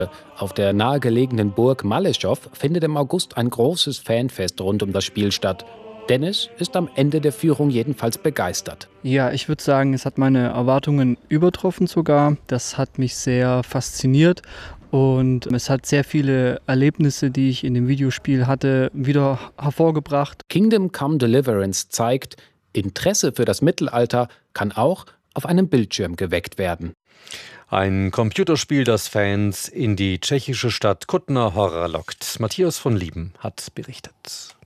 Auf der nahegelegenen Burg Maleschow findet im August ein großes Fanfest rund um das Spiel statt. Dennis ist am Ende der Führung jedenfalls begeistert. Ja, ich würde sagen, es hat meine Erwartungen übertroffen sogar. Das hat mich sehr fasziniert und es hat sehr viele Erlebnisse, die ich in dem Videospiel hatte, wieder hervorgebracht. Kingdom Come Deliverance zeigt, Interesse für das Mittelalter kann auch auf einem Bildschirm geweckt werden. Ein Computerspiel, das Fans in die tschechische Stadt Kutná Hora lockt. Matthias von Lieben hat berichtet.